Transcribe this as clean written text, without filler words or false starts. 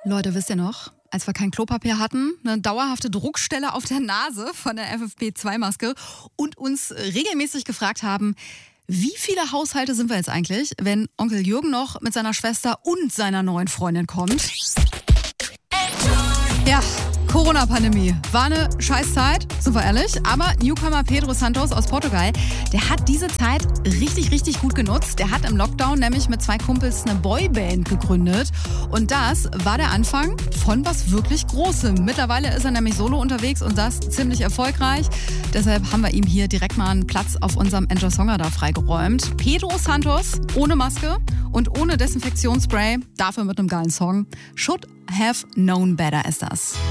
Leute, wisst ihr noch, als wir kein Klopapier hatten, eine dauerhafte Druckstelle auf der Nase von der FFP2-Maske und uns regelmäßig gefragt haben, wie viele Haushalte sind wir jetzt eigentlich, wenn Onkel Jürgen noch mit seiner Schwester und seiner neuen Freundin kommt? Ja, Corona-Pandemie. War eine Scheißzeit, sind wir ehrlich. Aber Newcomer Pedro Santos aus Portugal, der hat diese Zeit richtig gut genutzt. Der hat im Lockdown nämlich mit 2 Kumpels eine Boyband gegründet. Und das war der Anfang von was wirklich Großem. Mittlerweile ist er nämlich solo unterwegs und das ziemlich erfolgreich. Deshalb haben wir ihm hier direkt mal einen Platz auf unserem Enjoy Songradar freigeräumt. Pedro Santos ohne Maske und ohne Desinfektionsspray, dafür mit einem geilen Song. Should have known better ist das.